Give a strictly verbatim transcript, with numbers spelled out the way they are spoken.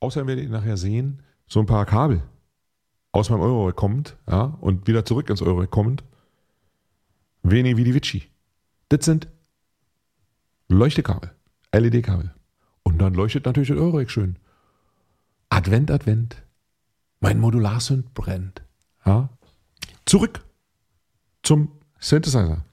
Außerdem werdet ihr nachher sehen, so ein paar Kabel aus meinem Eurorack kommend, ja, und wieder zurück ins Eurorack kommend. Wenig wie die Vici. Das sind Leuchtekabel, L E D-Kabel. Und dann leuchtet natürlich das Eurorack schön. Advent, Advent. Mein Modularsynth brennt. Ja. Zurück zum Synthesizer.